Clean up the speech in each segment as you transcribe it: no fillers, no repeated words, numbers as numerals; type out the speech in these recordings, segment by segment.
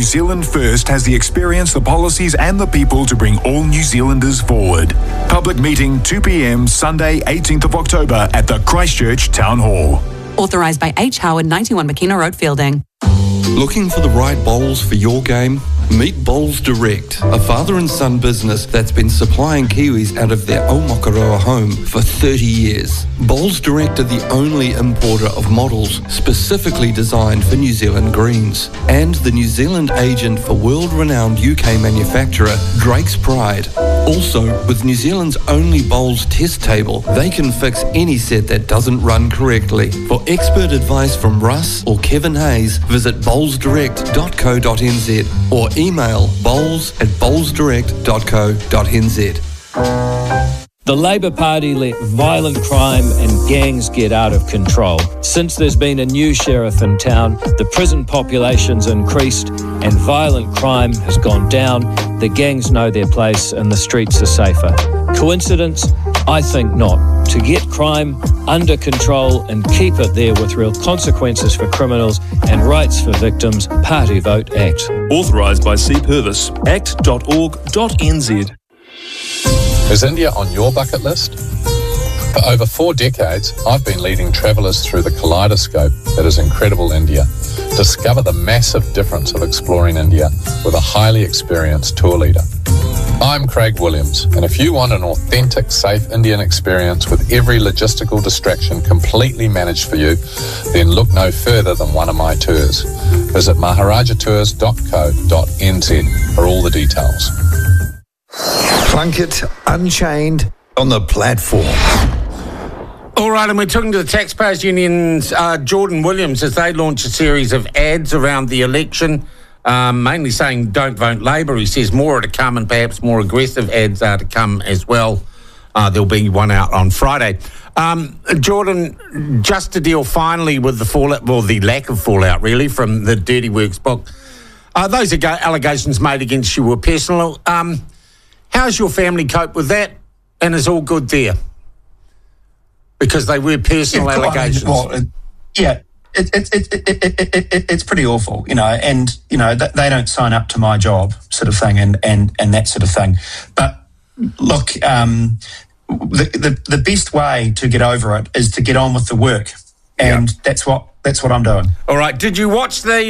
Zealand First has the experience, the policies and the people to bring all New Zealanders forward. Public meeting 2 p.m. Sunday 18th of October at the Christchurch Town Hall. Authorised by H. Howard, 91 McKenna Road, Fielding. Looking for the right bowls for your game? Meet Bowls Direct, a father and son business that's been supplying Kiwis out of their Aomakaroa home for 30 years. Bowls Direct are the only importer of models specifically designed for New Zealand greens, and the New Zealand agent for world-renowned UK manufacturer Drake's Pride. Also, with New Zealand's only bowls test table, they can fix any set that doesn't run correctly. For expert advice from Russ or Kevin Hayes, visit bowlsdirect.co.nz or email bowls@bowlsdirect.co.nz. The Labour Party let violent crime and gangs get out of control. Since there's been a new sheriff in town, the prison population's increased and violent crime has gone down. The gangs know their place and the streets are safer. Coincidence? I think not. To get crime under control and keep it there with real consequences for criminals and rights for victims, Party Vote Act. Authorised by C. Purvis. act.org.nz. Is India on your bucket list? For over 4 decades, I've been leading travellers through the kaleidoscope that is incredible India. Discover the massive difference of exploring India with a highly experienced tour leader. I'm Craig Williams, and if you want an authentic, safe Indian experience with every logistical distraction completely managed for you, then look no further than one of my tours. Visit maharajatours.co.nz for all the details. Plunkett Unchained on the platform. All right, and we're talking to the Taxpayers Union's Jordan Williams as they launch a series of ads around the election, mainly saying don't vote Labour. He says more are to come and perhaps more aggressive ads are to come as well. There'll be one out on Friday. Jordan, just to deal finally with the fallout, well, the lack of fallout really from the Dirty Works book, those allegations made against you were personal. How's your family cope with that? And is all good there? Because they were personal allegations. It's pretty awful, you know, and, you know, they don't sign up to my job sort of thing and that sort of thing. But look, the best way to get over it is to get on with the work. And that's what I'm doing. All right. Did you watch the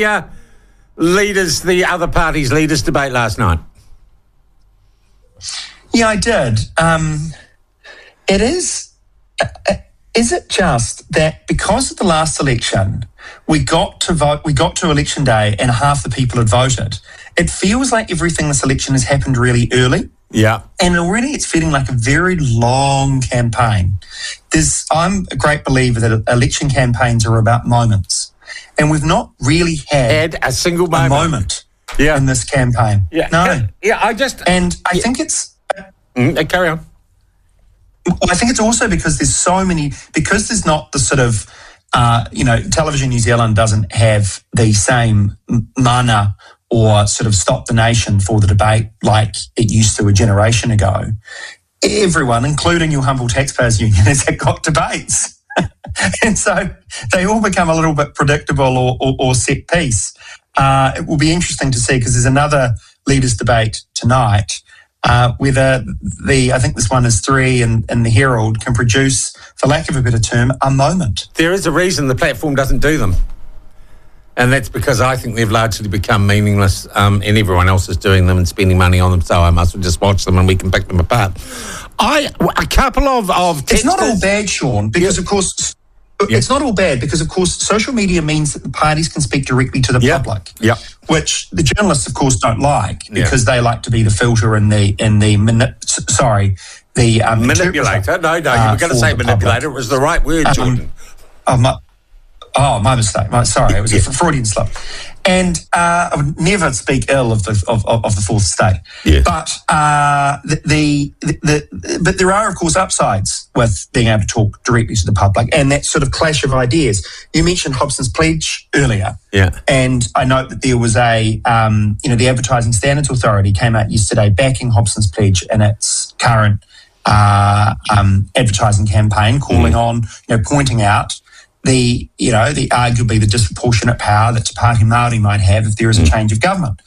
other parties' leaders debate last night? Yeah, I did. Is it just that because of the last election, we got to election day and half the people had voted? It feels like everything this election has happened really early. Yeah. And already it's feeling like a very long campaign. I'm a great believer that election campaigns are about moments. And we've not really had a single moment in this campaign. Yeah. No. I think it's... carry on. I think it's also because there's not the sort of, Television New Zealand doesn't have the same mana or sort of stop the nation for the debate like it used to a generation ago. Everyone, including your humble Taxpayers Union, has got debates. And so they all become a little bit predictable or set piece. It will be interesting to see because there's another leaders debate tonight whether I think this one is 3 and the Herald can produce, for lack of a better term, a moment. There is a reason the platform doesn't do them. And that's because I think they've largely become meaningless and everyone else is doing them and spending money on them, so I must just watch them and we can pick them apart. A couple of texters... It's not all bad, Sean, because, of course... It's not all bad because, of course, social media means that the parties can speak directly to the public, which the journalists, of course, don't like because they like to be the filter and the manipulator. No, you were going to say manipulator. It was the right word, Jordan. My mistake. Sorry, it was a Freudian slip. And I would never speak ill of the fourth estate. Yeah. But but there are, of course, upsides with being able to talk directly to the public and that sort of clash of ideas. You mentioned Hobson's Pledge earlier. Yeah. And I note that there was the Advertising Standards Authority came out yesterday backing Hobson's Pledge in its current advertising campaign, calling on, pointing out the arguably the disproportionate power that Te Pāti Māori might have if there is a change of government.